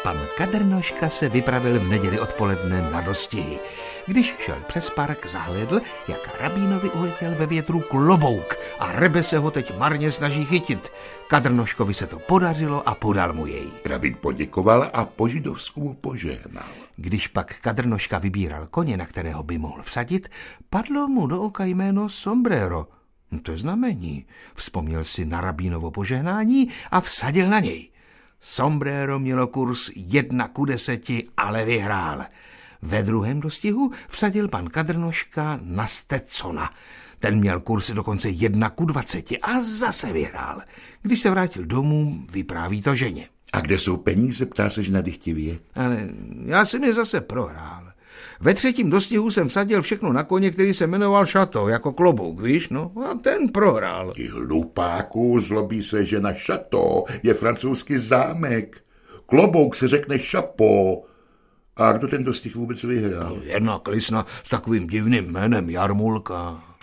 Pan Kadrnoška se vypravil v neděli odpoledne na dostihy. Když šel přes park, zahlédl, jak rabínovi uletěl ve větru klobouk a Rebe se ho teď marně snaží chytit. Kadrnoškovi se to podařilo a podal mu jej. Rabín poděkoval a po židovsku mu požehnal. Když pak Kadrnoška vybíral koně, na kterého by mohl vsadit, padlo mu do oka jméno Sombrero. To je znamení. Vzpomněl si na rabínovo požehnání a vsadil na něj. Sombrero mělo kurz 1:10, ale vyhrál. Ve druhém dostihu vsadil pan Kadrnoška na Stetsona. Ten měl kurz dokonce 1:20 a zase vyhrál. Když se vrátil domů, vypráví to ženě. A kde jsou peníze, ptá se žena dychtivě. Ale já jsem je zase prohrál. Ve třetím dostihu jsem vsadil všechno na koně, který se jmenoval Šato, jako klobouk, víš, no, a ten prohrál. Ty hlupáku, zlobí se žena. Šato je francouzský zámek. Klobouk se řekne šapo. A kdo ten dostih vůbec vyhrál? Jedna klisna s takovým divným jménem Jarmulka.